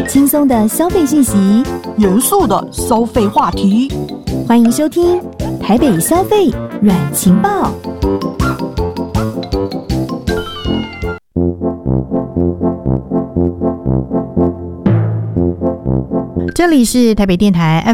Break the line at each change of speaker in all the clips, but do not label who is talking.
轻松的消费信息，
严肃的消费话题，
欢迎收听台北消费软情报。这里是台北电台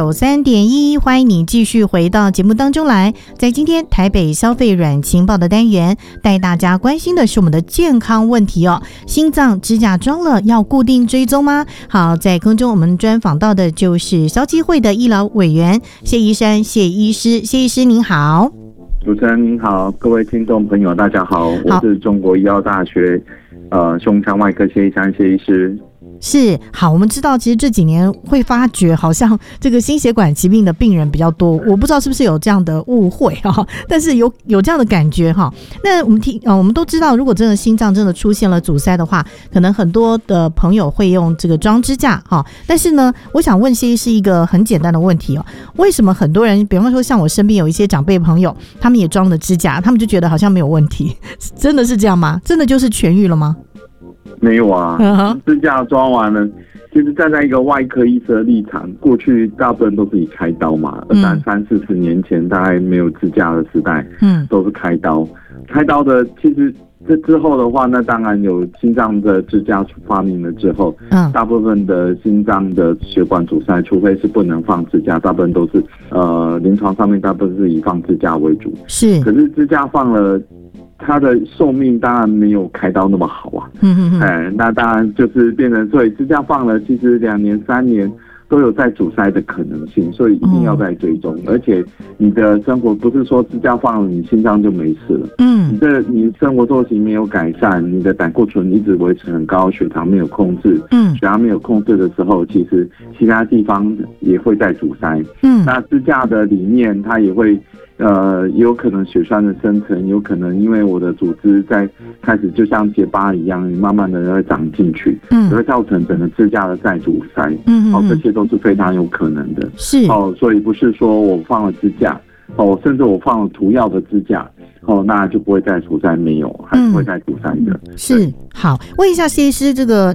FM93.1， 欢迎你继续回到节目当中来。在今天台北消费软情报的单元，带大家关心的是我们的健康问题哦。心脏支架装了要固定追踪吗？好，在空中我们专访到的就是消基会的医疗委员谢宜山谢医师。谢医师您好。
主持人您好，各位听众朋友大家好，我是中国医药大学胸腔外科谢宜山谢医师。
是，好，我们知道其实这几年会发觉好像这个心血管疾病的病人比较多，我不知道是不是有这样的误会哈，但是有这样的感觉哈。那我们都知道，如果真的心脏真的出现了阻塞的话，可能很多的朋友会用这个装支架哈。但是呢，我想问谢医师一个很简单的问题哦，为什么很多人，比方说像我身边有一些长辈朋友，他们也装了支架，他们就觉得好像没有问题，真的是这样吗？真的就是痊愈了吗？
没有啊，支架装完了，其实站在一个外科医生的立场，过去大部分都是以开刀嘛，但30-40年前大概没有支架的时代，都是开刀。开刀的其实这之后的话，那当然有心脏的支架发明了之后，大部分的心脏的血管阻塞，除非是不能放支架，大部分都是临床上面大部分是以放支架为主。是，可是支架放了，它的寿命当然没有开刀那么好啊。那当然就是变成，所以支架放了，其实2年3年都有在阻塞的可能性，所以一定要在追踪。而且你的生活不是说支架放了，你心脏就没事了。你生活作息没有改善，你的胆固醇一直维持很高，血糖没有控制，血压没有控制的时候，其实其他地方也会在阻塞。那支架的里面它也会。也有可能血栓的生成，有可能因为我的组织在开始就像结疤一样，慢慢的会长进去，也会造成整个支架的再阻塞。这些都是非常有可能的。是所以不是说我放了支架，甚至我放了涂药的支架，那就不会再阻塞，没有，还是会再阻塞的。是，好，问一下谢医师，这个